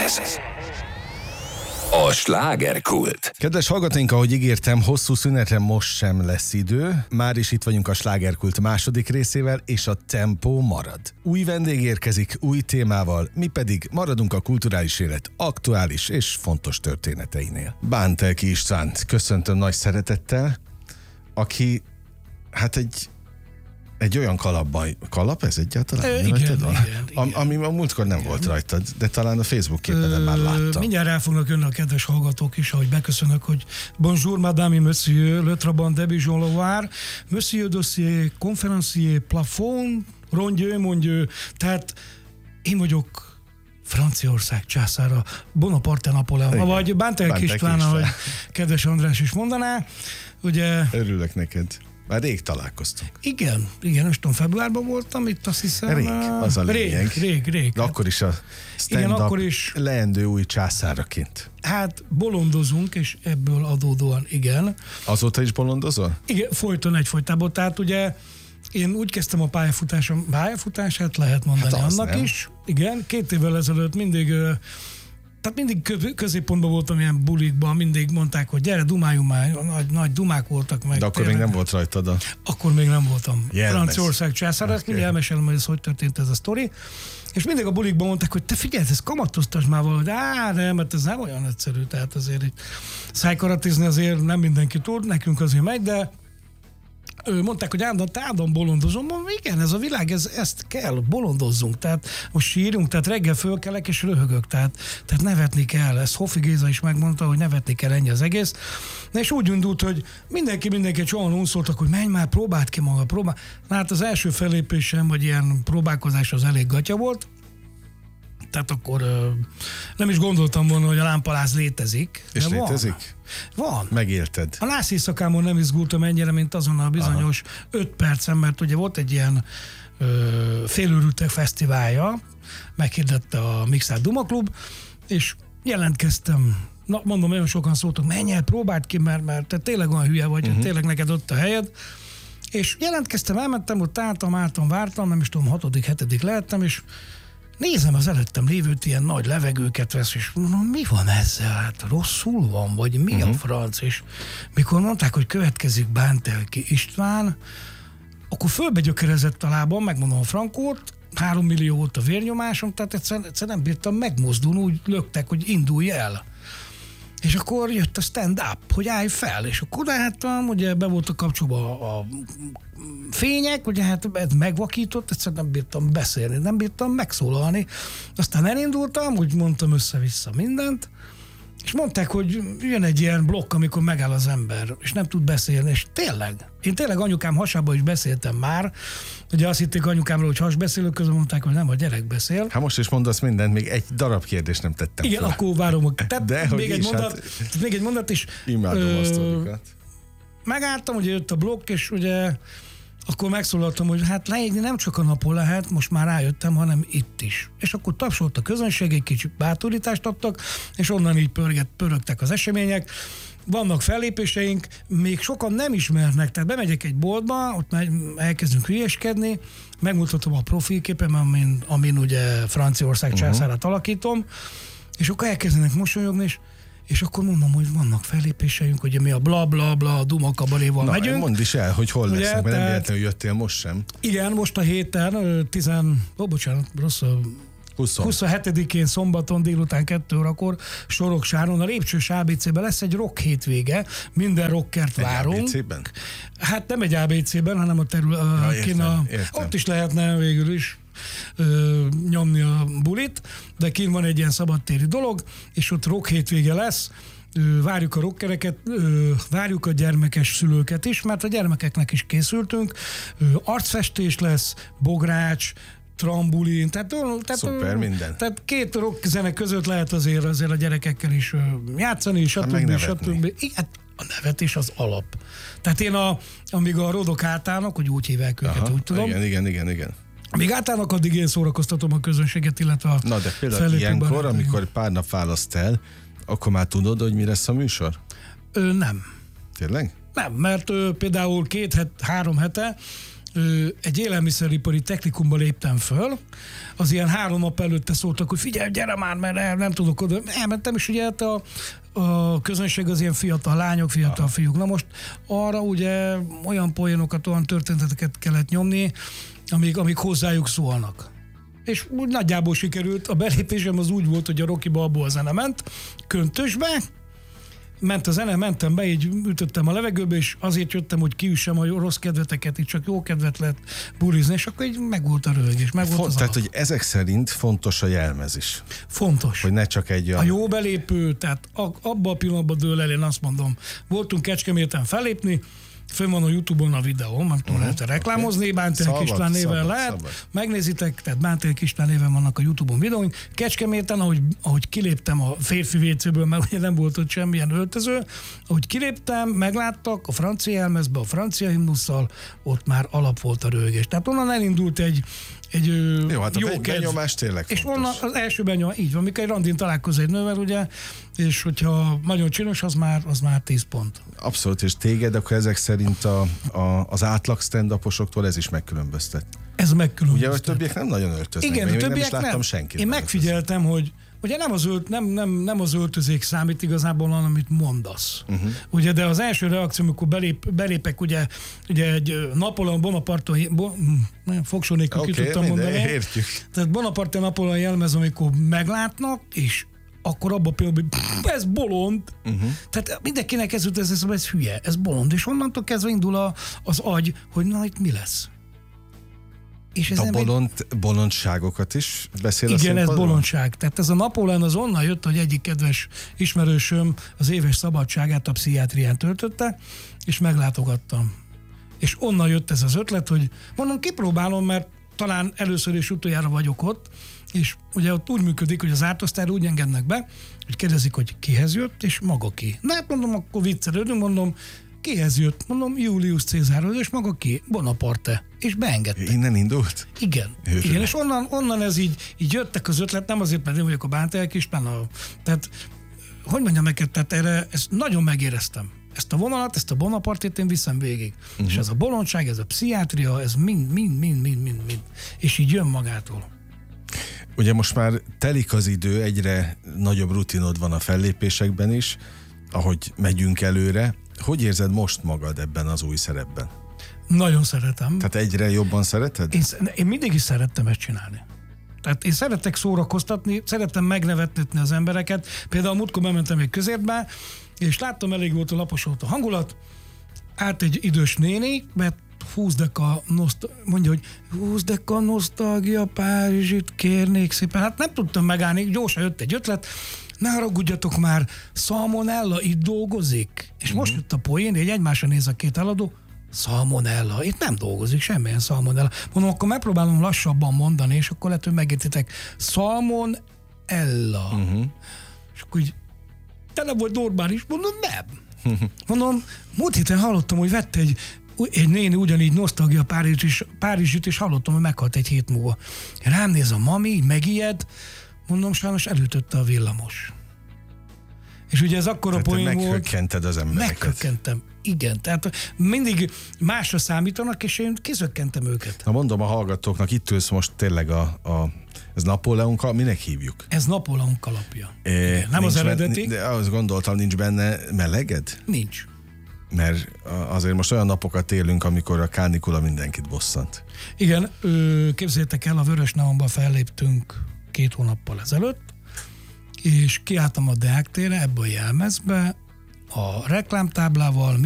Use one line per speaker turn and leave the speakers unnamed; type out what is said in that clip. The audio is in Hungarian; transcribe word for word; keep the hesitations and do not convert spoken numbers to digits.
Ez a slágerkult.
Kedves hallgatóink, ahogy ígértem, hosszú szünetre most sem lesz idő. Már is itt vagyunk a slágerkult második részével, és a tempó marad. Új vendég érkezik, új témával, mi pedig maradunk a kulturális élet aktuális és fontos történeteinél. Bántelki Istvánt köszöntöm nagy szeretettel, aki hát egy Egy olyan kalapban, kalap ez egyáltalán?
Ö, igen, igen, igen.
Am, ami a múltkor nem igen. volt rajtad, de talán a Facebook képeden már láttam.
Mindjárt rá fognak jönni a kedves hallgatók is, ahogy beköszönök, hogy bonjour madame et monsieur, le trabant de Bijon Loire, monsieur dossier, conférencier, plafond, rondieu, mondjeu, tehát én vagyok Franciaország császára, Bonaparte Napóleon, vagy Bántelki István, ahogy kedves András is mondaná. Ugye,
örülök neked. Már rég találkoztunk.
Igen, igen, most tudom, februárban voltam itt, azt hiszem.
Rég, az a lényeg.
Rég, rég, rég.
De akkor is a stand-up is... leendő új császáraként.
Hát bolondozunk, és ebből adódóan igen.
Azóta is bolondozol?
Igen, folyton egyfolytában. Tehát ugye én úgy kezdtem a pályafutásom, pályafutását lehet mondani hát annak nem. is. Igen, két évvel ezelőtt mindig... Tehát mindig középpontban voltam ilyen bulikban, mindig mondták, hogy gyere, dumáljunk már, nagy, nagy dumák voltak meg.
De akkor tényleg, még nem volt rajtad a...
Akkor még nem voltam.
Jelmez.
Franciaország császár, okay. Ezt mindjárt elmesélem, hogy ez hogy történt ez a sztori. És mindig a bulikban mondták, hogy te figyelj, ez kamatoztas már valahogy, á, nem, mert ez nem olyan egyszerű, tehát azért így szájkaratizni azért nem mindenki tud, nekünk azért megy, de mondták, hogy Ádám, te Ádám bolondozom, mondom, igen, ez a világ, ez, ezt kell, bolondozzunk, tehát most sírjunk, tehát reggel fölkelek és röhögök, tehát, tehát nevetni kell, ezt Hoffi Géza is megmondta, hogy nevetni kell, ennyi az egész. Na és úgy indult, hogy mindenki, mindenki sokan unszoltak, hogy menj már, próbáld ki maga, próbál. Na hát az első fellépésem, vagy ilyen próbálkozás az elég gatya volt, tehát akkor ö, nem is gondoltam volna, hogy a lámpaláz létezik.
És létezik?
Van. van.
Megélted.
A Lász éjszakámon nem izgultam ennyire, mint azon a bizonyos Aha. öt percen, mert ugye volt egy ilyen ö, félőrültek fesztiválja, meghirdette a Mixát Duma Klub, és jelentkeztem. Na, mondom, nagyon sokan szóltak, menj el, próbáld ki, mert, mert te tényleg olyan hülye vagy, uh-huh. tényleg neked ott a helyed. És jelentkeztem, elmentem, ott álltam, álltam, vártam, nem is tudom, hatodik, hetedik lehettem, és nézem az előttem lévőt, ilyen nagy levegőket vesz, és mondom, mi van ezzel? Hát rosszul van, vagy mi uh-huh. a franc? És mikor mondták, hogy következik Bántelki István, akkor fölbegyökerezett a lábam, megmondom a frankót, három millió volt a vérnyomásom, tehát egyszer, egyszer nem bírtam megmozdulni, úgy löktek, hogy indulj el. És akkor jött a stand-up, hogy állj fel, és akkor láttam, ugye be voltak kapcsolva a, a fények, ugye hát ez megvakított, egyszerűen nem bírtam beszélni, nem bírtam megszólalni. Aztán elindultam, úgy mondtam össze-vissza mindent, és mondták, hogy jön egy ilyen blokk, amikor megáll az ember, és nem tud beszélni, és tényleg, én tényleg anyukám hasába is beszéltem már, ugye azt hitték anyukámról, hogy hasbeszélők közben mondták, hogy nem, a gyerek beszél.
Hát most is mondasz mindent, még egy darab kérdést nem tettem
Igen,
fel.
akkor várom. Tehát
De,
még, egy mondat, hát, még egy mondat is.
Imádom ö, a sztorikat.
Megálltam, ugye jött a blokk, és ugye akkor megszólaltam, hogy hát leégni nem csak a napon lehet, most már rájöttem, hanem itt is. És akkor tapsolt a közönség, egy kicsit bátorítást adtak, és onnan így pörget, pörögtek az események. Vannak fellépéseink, még sokan nem ismernek, tehát bemegyek egy boltba, ott elkezdünk hülyeskedni, megmutatom a profilképem, amin, amin ugye Franciaország uh-huh. császárát alakítom, és akkor elkezdenek mosolyogni, és és akkor mondom, hogy vannak fellépéseink, hogy mi a bla bla bla a Duma kabaréval megyünk.
Mondd is el, hogy hol lesznek, mert
tehát,
nem véletlenül jöttél most sem.
Igen, most a héten, tizen, ó, bocsánat, rossz, huszonhetedikén szombaton délután kettő órakor Soroksáron a Lépcsős á bé cében lesz egy rock hétvége, minden rockert egy várunk.
á bé cében?
Hát nem egy á bé cében, hanem a területen. Ja, ott is lehetne végül is Ö, nyomni a bulit, de kint van egy ilyen szabadtéri dolog, és ott rock hétvége lesz, ö, várjuk a rockereket, ö, várjuk a gyermekes szülőket is, mert a gyermekeknek is készültünk, ö, arcfestés lesz, bogrács, trambulin, tehát, tehát,
Szuper, minden.
Tehát két rock zene között lehet azért, azért a gyerekekkel is játszani, stb. stb. Igen, a nevetés az alap. Tehát én a, amíg a rodok átállnak, hogy úgy hívják őket, Aha, úgy tudom.
Igen, igen, igen, igen.
Még átállnak, addig én szórakoztatom a közönséget, illetve a
Na, de például ilyenkor, amikor pár nap választ el, akkor már tudod, hogy mi lesz a műsor?
Ö, nem.
Tényleg?
Nem, mert ö, például két, het, három hete egy élelmiszeripari technikumba léptem föl, az ilyen három nap előtte szóltak, hogy figyelj, gyere már, mert nem tudok oda. Elmentem, és ugye hát a, a közönség az ilyen fiatal lányok, fiatal Aha. fiúk. Na most arra ugye olyan poénokat, olyan történeteket kellett nyomni, amik, amik hozzájuk szólnak. És úgy nagyjából sikerült. A belépésem az úgy volt, hogy a Rocky Balboa zene ment, köntösbe, ment a zene, mentem be, így ütöttem a levegőbe, és azért jöttem, hogy kiüssem a rossz kedveteket, így csak jó kedvet lehet burizni, és akkor így meg volt a röhögés, meg volt
Font,
az
Tehát,
alap.
hogy ezek szerint fontos a jelmez is.
Fontos.
Hogy ne csak egy... A,
a jó belépő, tehát abban a pillanatban dől el, én azt mondom, voltunk Kecskeméten fellépni, fönn van a YouTube-on a videó, nem tudom, lehet reklámozni, okay. Bántér István néven szabad, lehet, szabad. Megnézitek, tehát Bántér István néven vannak a YouTube-on videóink. Kecskeméten, ahogy, ahogy kiléptem a férfi vécéből, mert ugye nem volt ott semmilyen öltöző, ahogy kiléptem, megláttak a francia jelmezbe, a francia himnusszal, ott már alap volt a röhögés. Tehát onnan elindult egy egy
jó, hát
jó
a benyomás tényleg
és
fontos.
onnan az első benyomás, így van, mikor egy randin találkozó egy nővel, ugye, és hogyha nagyon csinos, az már, az már tíz pont.
Abszolút, és téged akkor ezek szerint a, a, az átlag stand-uposoktól ez is megkülönböztet.
Ez megkülönböztet.
Ugye, hogy többiek nem nagyon öltöznek.
Igen, a többiek
nem is láttam
nem.
senkit.
Én megfigyeltem, hogy ugye nem az, ölt, nem, nem, nem az öltözék számít igazából, hanem amit mondasz. Uh-huh. Ugye, de az első reakció, amikor belép, belépek, ugye, ugye egy Napoleon Bonaparte, bo, fogsó nélkül okay, ki tudtam mondani.
Értjük.
Tehát Bonaparte Napoleon jelmez, amikor meglátnak, és akkor abban például, hogy ez bolond. Uh-huh. Tehát mindenkinek ez jut, ez, ez, ez hülye, ez bolond. És onnantól kezdve indul a, az agy, hogy na, itt mi lesz.
És ez a bolond, egy... bolondságokat is beszél a
Igen, ez
színpadon?
bolondság. Tehát ez a Napóleon az onnan jött, hogy egyik kedves ismerősöm az éves szabadságát a pszichiátrián töltötte, és meglátogattam. És onnan jött ez az ötlet, hogy mondom, kipróbálom, mert talán először és utoljára vagyok ott, és ugye ott úgy működik, hogy az ártosztályra úgy engednek be, hogy kérdezik, hogy kihez jött, és maga ki. Na hát mondom, akkor viccelődünk, mondom, kihez jött? Mondom, Julius Cézárhoz, és maga ki? Bonaparte. És beengedtek.
Innen indult?
Igen. Igen, és onnan, onnan ez így, így jöttek az ötlet, nem azért, mert én vagyok a Bántér István, a, tehát, hogy mondjam neked, tehát erre ezt nagyon megéreztem. Ezt a vonalat, ezt a Bonapartét én viszem végig. Uh-huh. És ez a bolondság, ez a pszichiátria, ez mind, mind, mind, mind, mind, mind. És így jön magától.
Ugye most már telik az idő, egyre nagyobb rutinod van a fellépésekben is, ahogy megyünk előre. Hogy érzed most magad ebben az új szerepben?
Nagyon szeretem.
Tehát egyre jobban szereted?
Én, én mindig is szerettem ezt csinálni. Tehát én szeretek szórakoztatni, szeretem megnevettetni az embereket. Például múltkor bementem egy közértbe, és láttam, elég volt a lapos volt a hangulat, állt egy idős néni, mert húsz deka, noszt- mondja, hogy húsz deka nosztalgia Párizsit kérnék szépen. Hát nem tudtam megállni, gyorsan jött egy ötlet, ne haragudjatok már, Salmonella itt dolgozik. És uh-huh. most jött a poén, egy egymásra néz a két eladó, Salmonella, itt nem dolgozik semmilyen Salmonella. Mondom, akkor megpróbálom lassabban mondani, és akkor lehet, hogy megértitek. Salmonella. Uh-huh. És akkor így tele volt normális, mondom, nem. Mondom, múlt héten hallottam, hogy vette egy, egy néni ugyanígy nosztalgia Párizsit, Párizsit, és hallottam, hogy meghalt egy hét múlva. Rám néz a mami, megijed, mondom, sajnos elütötte a villamos. És ugye ez akkora poén volt.
Meghökkented az embereket.
Meghökkentem, igen. Tehát mindig másra számítanak, és én kizökkentem őket.
Na mondom a hallgatóknak, itt ülsz most tényleg a, a ez Napóleon, minek hívjuk?
Ez Napóleon kalapja.
É,
nem az eredeti.
Benne, de azt gondoltam, nincs benne meleged?
Nincs.
Mert azért most olyan napokat élünk, amikor a kánikula mindenkit bosszant.
Igen, képzeljétek el, a Vörös Neonban felléptünk két hónappal ezelőtt, és kiálltam a Deák térre ebbe a jelmezbe, a reklámtáblával,